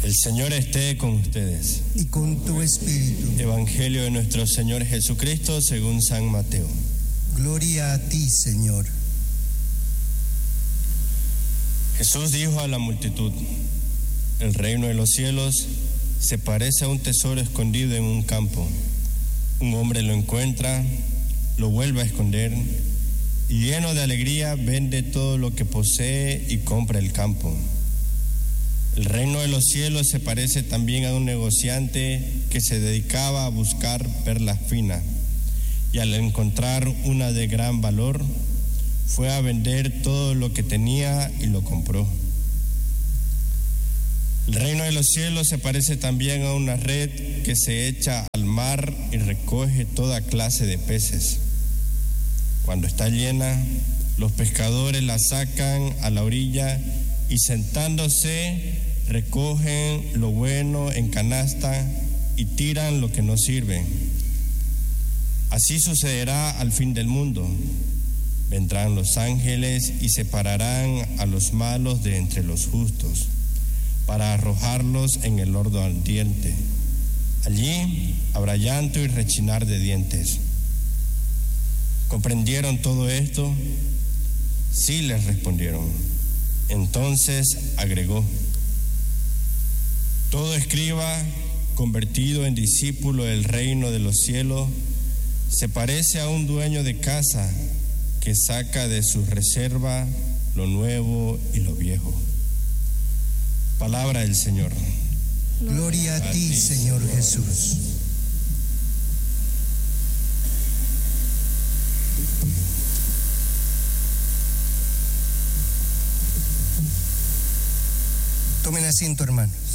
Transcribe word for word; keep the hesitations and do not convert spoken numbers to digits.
El Señor esté con ustedes. Y con tu espíritu. Evangelio de nuestro Señor Jesucristo según San Mateo. Gloria a ti, Señor. Jesús dijo a la multitud: el reino de los cielos se parece a un tesoro escondido en un campo. Un hombre lo encuentra, lo vuelve a esconder y lleno de alegría vende todo lo que posee y compra el campo. El reino de los cielos se parece también a un negociante que se dedicaba a buscar perlas finas y al encontrar una de gran valor fue a vender todo lo que tenía y lo compró. El reino de los cielos se parece también a una red que se echa al mar y recoge toda clase de peces. Cuando está llena, los pescadores la sacan a la orilla y sentándose recogen lo bueno en canasta y tiran lo que no sirve. Así sucederá al fin del mundo. Vendrán los ángeles y separarán a los malos de entre los justos, para arrojarlos en el horno ardiente. Allí habrá llanto y rechinar de dientes. ¿Comprendieron todo esto? Sí, les respondieron. Entonces agregó: todo escriba convertido en discípulo del reino de los cielos se parece a un dueño de casa que saca de su reserva lo nuevo y lo viejo. Palabra del Señor. Gloria a ti, Señor Jesús. Tomen asiento, hermanos.